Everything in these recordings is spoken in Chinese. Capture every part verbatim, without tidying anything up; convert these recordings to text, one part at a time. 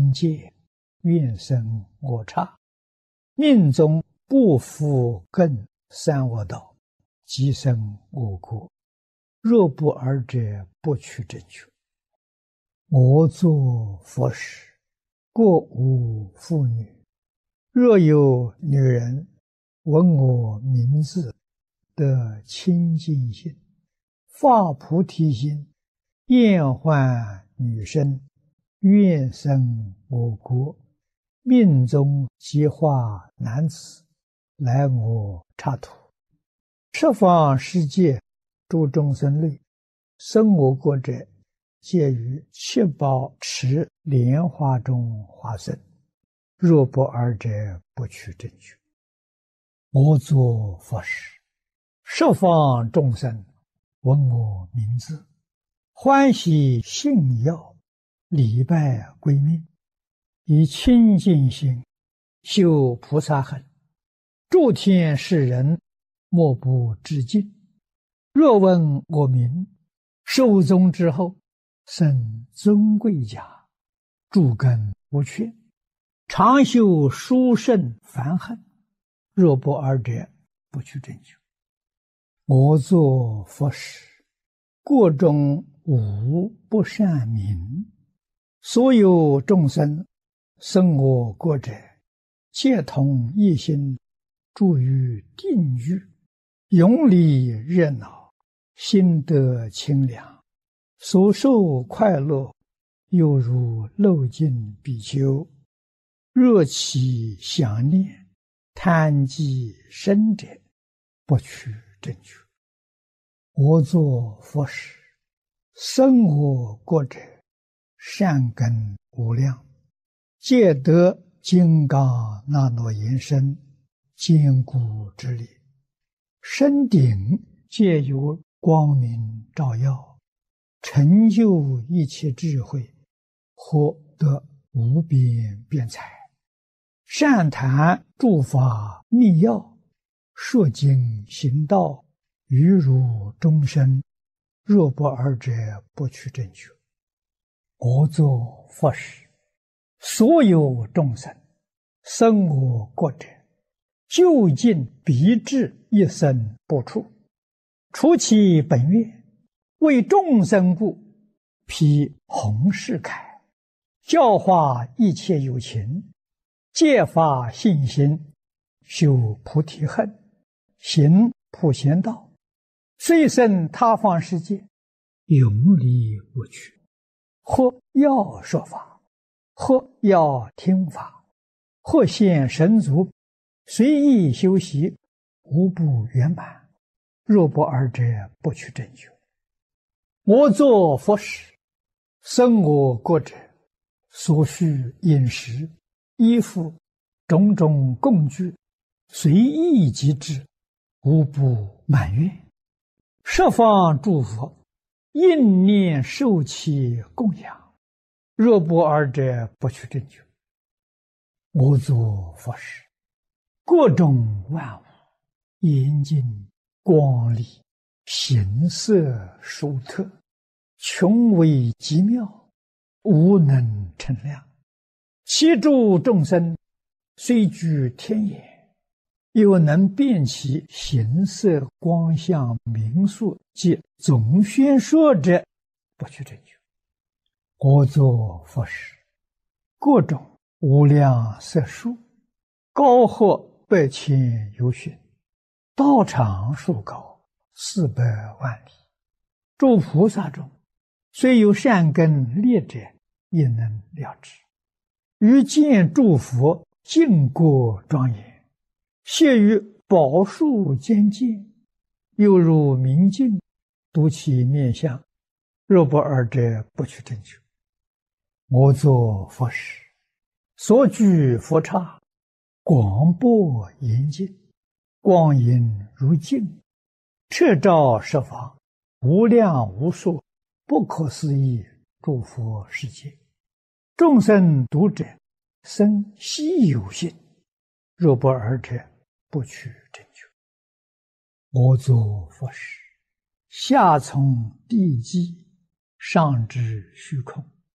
境界，愿生我刹。命中不复更三恶道，即生我国。若不尔者，不取正觉。我作佛时，过无妇女。若有女人闻我名字，得清净心，发菩提心，厌患女身，愿生我国。命中即化男子，来我刹土。十方世界诸众生类，生我国者，皆于七宝池莲花中化生。若不尔者，不取正觉。我作佛时，十方众生闻我名字，欢喜信要，礼拜归命，以清净心修菩萨行，诸天世人莫不致敬。若闻我名，寿终之后，生尊贵家，诸根无缺，常修殊胜梵行。若不尔者，不取正觉。我作佛时，国中无不善民，所有众生生我国者，皆同一心，住于定狱，永离热闹，心得清凉，所受快乐，犹如漏尽比丘。若其想念，贪积深者，不取正觉。我作佛时，生我国者，善根无量，皆得金刚那罗延伸，坚固之力。身顶皆有光明照耀，成就一切智慧，获得无边辩才。善谈诸法密要，说经行道，于如众生。若不尔者，不取正觉。我作佛时，所有众生生我国者，究竟必至一生不处。除其本愿，为众生故，披弘誓铠，教化一切有情，戒发信心，修菩提恨，行普贤道，虽生他方世界，永离我趣。或要说法，或要听法，或现神足，随意修习，无不圆满。若不尔者，不取正觉。我作佛时，生我国者，所需饮食、衣服、种种供具，随意即至，无不满愿。十方诸佛应念受其供养。若不尔者，不取正觉。我作佛时，各种万物严净光丽，形色殊特，穷微极妙，无能称量。其诸众生虽居天眼，又能辨其形色光相名数及总宣说者，不取正觉。我作佛时，各种无量色数，高或百千由旬，道场数高，四百万里。诸菩萨中，虽有善根劣者，也能了知。于见诸佛净国庄严，谢于宝树间见，犹如明镜，睹其面相。若不尔者，不取正觉。我作佛时，所居佛刹，广博严净，光影如镜，彻照十方，无量无数，不可思议诸佛世界。众生读者，生希有心。若不尔者，不取正觉。我作佛时，下从地基，上至虚空，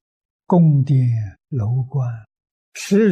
宫殿楼观，时